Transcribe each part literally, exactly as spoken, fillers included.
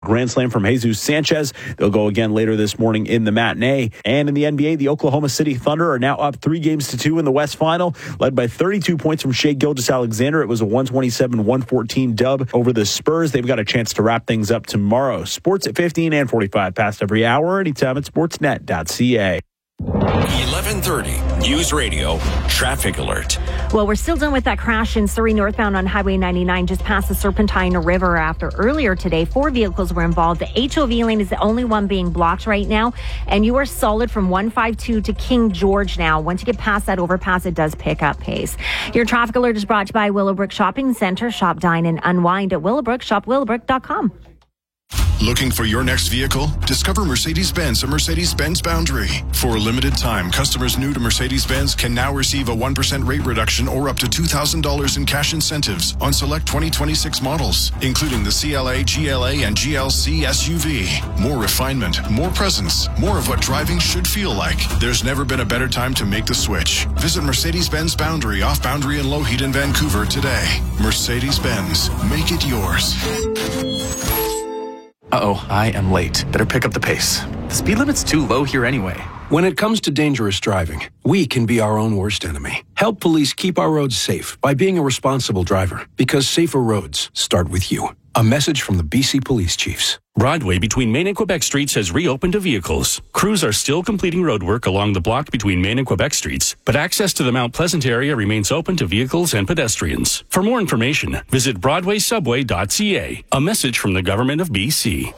Grand slam from Jesus Sanchez. They'll go again later this morning in the matinee. And in the N B A, the Oklahoma City Thunder are now up three games to two in the West Final, led by thirty-two points from Shai Gilgeous-Alexander. It was a one twenty-seven one fourteen dub over the Spurs. They've got a chance to wrap things up tomorrow. Sports at fifteen and forty-five past every hour, anytime at sportsnet dot c a. eleven thirty News Radio Traffic Alert. Well, we're still done with that crash in Surrey northbound on Highway ninety-nine just past the Serpentine River after earlier today. Four vehicles were involved. The H O V lane is the only one being blocked right now. And you are solid from one fifty-two to King George now. Once you get past that overpass, it does pick up pace. Your traffic alert is brought to you by Willowbrook Shopping Centre. Shop, dine, and unwind at Willowbrook. Shop willowbrook dot com. Looking for your next vehicle? Discover Mercedes-Benz at Mercedes-Benz Boundary. For a limited time, customers new to Mercedes-Benz can now receive a one percent rate reduction or up to two thousand dollars in cash incentives on select twenty twenty-six models, including the C L A, G L A, and G L C S U V. More refinement, more presence, more of what driving should feel like. There's never been a better time to make the switch. Visit Mercedes-Benz Boundary off Boundary and Lougheed in Vancouver today. Mercedes-Benz. Make it yours. Uh-oh, I am late. Better pick up the pace. The speed limit's too low here anyway. When it comes to dangerous driving, we can be our own worst enemy. Help police keep our roads safe by being a responsible driver, because safer roads start with you. A message from the B C Police Chiefs. Broadway between Main and Quebec Streets has reopened to vehicles. Crews are still completing roadwork along the block between Main and Quebec Streets, but access to the Mount Pleasant area remains open to vehicles and pedestrians. For more information, visit broadway subway dot c a. A message from the Government of B C.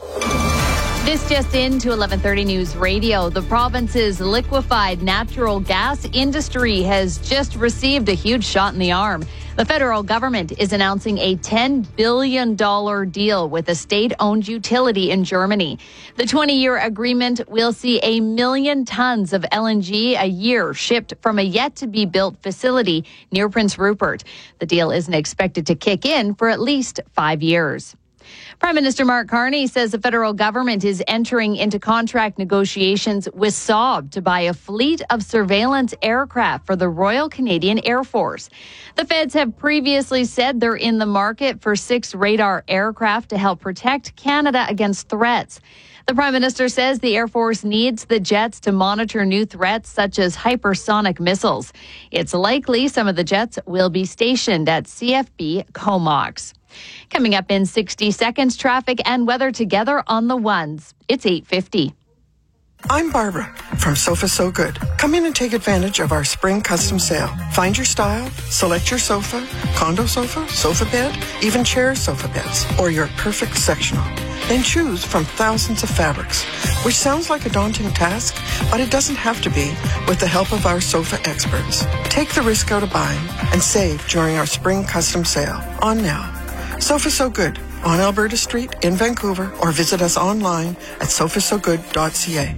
This just into eleven thirty News Radio. The province's liquefied natural gas industry has just received a huge shot in the arm. The federal government is announcing a ten billion dollars deal with a state-owned utility in Germany. The twenty-year agreement will see a million tons of L N G a year shipped from a yet-to-be-built facility near Prince Rupert. The deal isn't expected to kick in for at least five years. Prime Minister Mark Carney says the federal government is entering into contract negotiations with Saab to buy a fleet of surveillance aircraft for the Royal Canadian Air Force. The feds have previously said they're in the market for six radar aircraft to help protect Canada against threats. The Prime Minister says the Air Force needs the jets to monitor new threats such as hypersonic missiles. It's likely some of the jets will be stationed at C F B Comox. Coming up in sixty seconds, traffic and weather together on the ones. It's eight fifty. I'm Barbara from Sofa So Good. Come in and take advantage of our spring custom sale. Find your style, select your sofa, condo sofa, sofa bed, even chair sofa beds, or your perfect sectional. Then choose from thousands of fabrics, which sounds like a daunting task, but it doesn't have to be with the help of our sofa experts. Take the risk out of buying and save during our spring custom sale on now. Sofa So Good on Alberta Street in Vancouver, or visit us online at sofa so good dot c a.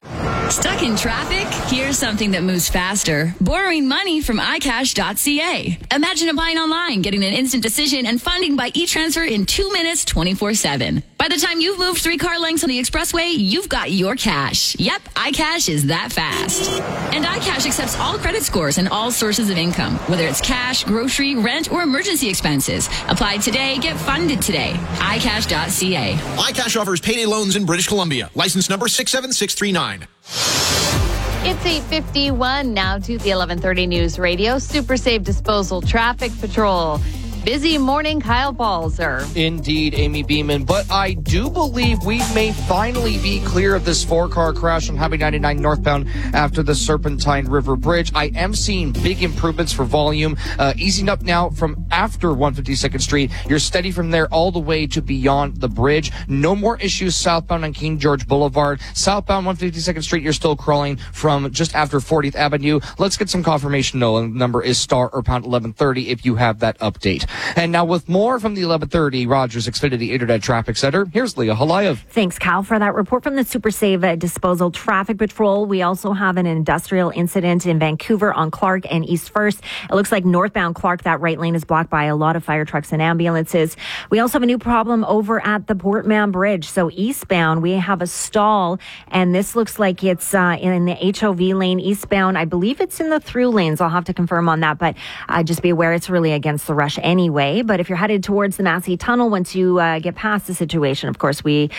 Stuck in traffic? Here's something that moves faster. Borrowing money from i cash dot c a. Imagine applying online, getting an instant decision, and funding by e-transfer in two minutes, twenty-four seven. By the time you've moved three car lengths on the expressway, you've got your cash. Yep, iCash is that fast. And iCash accepts all credit scores and all sources of income, whether it's cash, grocery, rent, or emergency expenses. Apply today, get funded today. i cash dot c a. iCash offers payday loans in British Columbia. License number six seven six three nine. It's eight fifty-one now to the eleven thirty News Radio. Super Safe Disposal Traffic Patrol. Busy morning, Kyle Balzer. Indeed, Amy Beeman. But I do believe we may finally be clear of this four-car crash on Highway ninety-nine northbound after the Serpentine River Bridge. I am seeing big improvements for volume, uh, easing up now from after one fifty-second Street. You're steady from there all the way to beyond the bridge. No more issues southbound on King George Boulevard. Southbound one fifty-second Street, you're still crawling from just after fortieth Avenue. Let's get some confirmation, though. The number is star or pound eleven thirty if you have that update. And now with more from the eleven thirty Rogers Xfinity Internet Traffic Center, here's Leah Halayev. Thanks, Kyle, for that report from the Super Safe Disposal Traffic Patrol. We also have an industrial incident in Vancouver on Clark and East First. It looks like northbound Clark, that right lane is blocked by a lot of fire trucks and ambulances. We also have a new problem over at the Port Mann Bridge. So eastbound, we have a stall, and this looks like it's uh, in the H O V lane eastbound. I believe it's in the through lanes. I'll have to confirm on that, but uh, just be aware it's really against the rush anyway. anyway. But if you're headed towards the Massey Tunnel, once you uh, get past the situation, of course, we